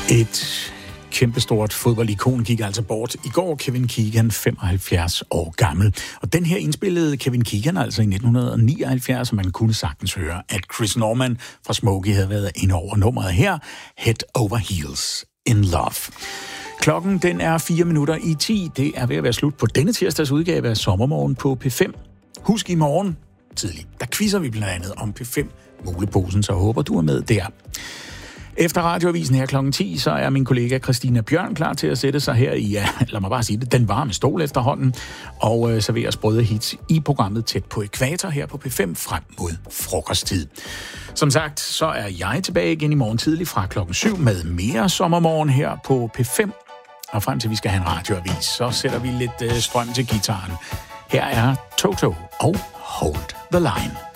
Et kæmpestort fodboldikon gik altså bort i går. Kevin Keegan, 75 år gammel. Og den her indspillede Kevin Keegan altså i 1979, og man kunne sagtens høre, at Chris Norman fra Smokey havde været inde over nummeret her, Head Over Heels in Love. Klokken den er 10:04. Det er ved at være slut på denne tirsdags udgave af Sommermorgen på P5. Husk i morgen tidligt, der quizzer vi blandt andet om P5-muleposen, så håber du er med der. Efter radioavisen her klokken 10, så er min kollega Christina Bjørn klar til at sætte sig her i, lad mig bare sige det, den varme stol efterhånden, og servere sprøde hits i programmet Tæt på Ækvator her på P5 frem mod frokosttid. Som sagt, så er jeg tilbage igen i morgen tidlig fra klokken 7 med mere Sommermorgen her på P5. Og frem til vi skal have en radioavis, så sætter vi lidt strøm til gitaren. Her er Toto og Hold the Line.